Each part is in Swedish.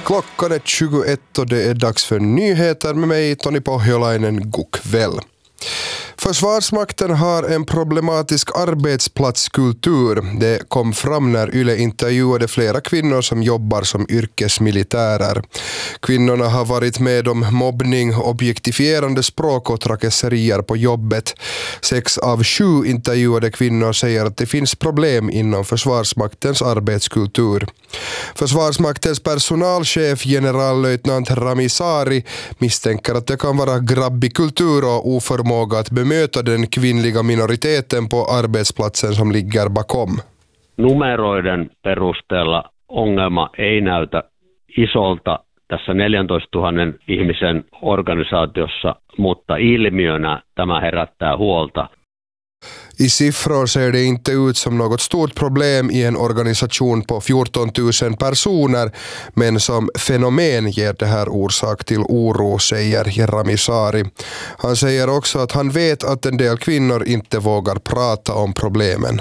Klockan är 21 och det är dags för nyheter med mig, Toni Pohjolainen. God kväll. Försvarsmakten har en problematisk arbetsplatskultur. Det kom fram när Yle intervjuade flera kvinnor som jobbar som yrkesmilitärer. Kvinnorna har varit med om mobbning, objektifierande språk och trakasserier på jobbet. 6 av 7 intervjuade kvinnor säger att det finns problem inom Försvarsmaktens arbetskultur. Försvarsmaktens personalchef generallöjtnant Rami Sari misstänker att det kan vara grabbig kultur och oförmåga att bemöta den kvinnliga minoriteten på arbetsplatsen som ligger bakom. Numeroiden perusteella ongelma ei näytä isolta tässä 14 000 ihmisen organisaatiossa, mutta ilmiönä tämä herättää huolta. I siffror ser det inte ut som något stort problem i en organisation på 14 000 personer, men som fenomen ger det här orsak till oro, säger Rami Sari. Han säger också att han vet att en del kvinnor inte vågar prata om problemen.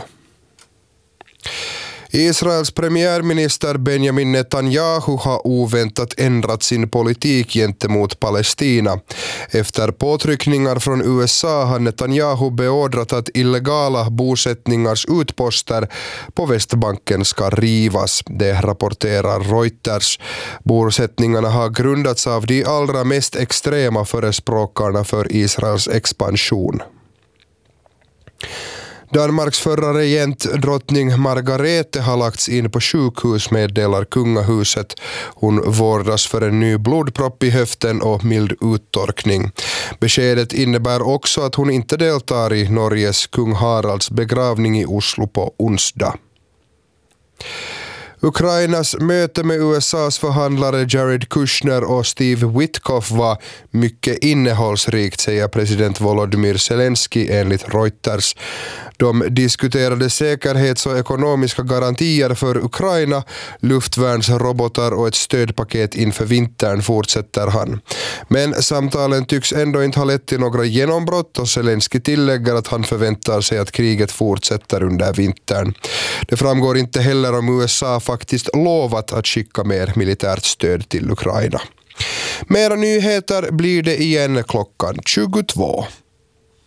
Israels premiärminister Benjamin Netanyahu har oväntat ändrat sin politik gentemot Palestina. Efter påtryckningar från USA har Netanyahu beordrat att illegala bosättningars utposter på Västbanken ska rivas. Det rapporterar Reuters. Bosättningarna har grundats av de allra mest extrema förespråkarna för Israels expansion. Danmarks förra regent drottning Margarete har lagts in på sjukhus, meddelar kungahuset. Hon vårdas för en ny blodpropp i höften och mild uttorkning. Beskedet innebär också att hon inte deltar i Norges kung Haralds begravning i Oslo på onsdag. Ukrainas möte med USAs förhandlare Jared Kushner och Steve Witkoff var mycket innehållsrikt, säger president Volodymyr Zelensky enligt Reuters. De diskuterade säkerhets- och ekonomiska garantier för Ukraina, luftvärnsrobotar och ett stödpaket inför vintern, fortsätter han. Men samtalen tycks ändå inte ha lett till några genombrott och Zelensky tillägger att han förväntar sig att kriget fortsätter under vintern. Det framgår inte heller om USA faktiskt lovat att skicka mer militärt stöd till Ukraina. Mera nyheter blir det igen klockan 22.